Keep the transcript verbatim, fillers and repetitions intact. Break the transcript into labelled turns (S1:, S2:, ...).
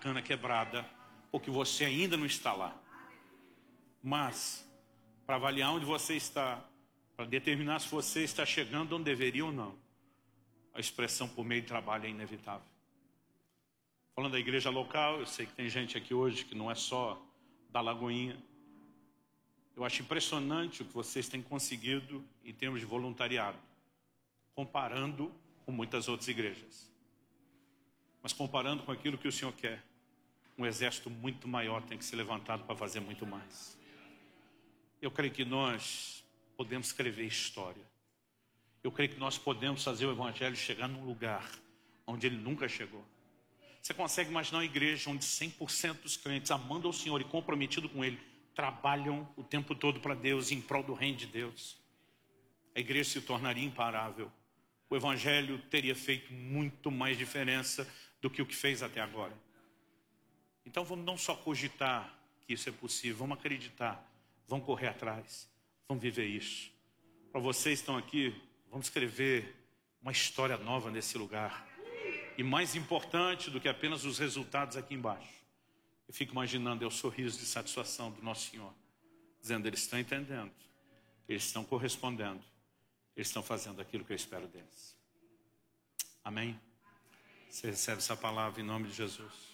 S1: cana quebrada, porque você ainda não está lá. Mas, para avaliar onde você está, para determinar se você está chegando onde deveria ou não, a expressão por meio de trabalho é inevitável. Falando da igreja local, eu sei que tem gente aqui hoje que não é só da Lagoinha. Eu acho impressionante o que vocês têm conseguido em termos de voluntariado, comparando com muitas outras igrejas. Mas comparando com aquilo que o Senhor quer, um exército muito maior tem que ser levantado para fazer muito mais. Eu creio que nós podemos escrever história. Eu creio que nós podemos fazer o evangelho chegar num lugar onde ele nunca chegou. Você consegue imaginar uma igreja onde cem por cento dos crentes, amando ao Senhor e comprometido com Ele, trabalham o tempo todo para Deus, em prol do reino de Deus? A igreja se tornaria imparável. O evangelho teria feito muito mais diferença do que o que fez até agora. Então vamos não só cogitar que isso é possível, vamos acreditar, vamos correr atrás, vamos viver isso. Para vocês que estão aqui, vamos escrever uma história nova nesse lugar. E mais importante do que apenas os resultados aqui embaixo, eu fico imaginando é o sorriso de satisfação do nosso Senhor, dizendo: eles estão entendendo, eles estão correspondendo, eles estão fazendo aquilo que eu espero deles. Amém? Você recebe essa palavra em nome de Jesus.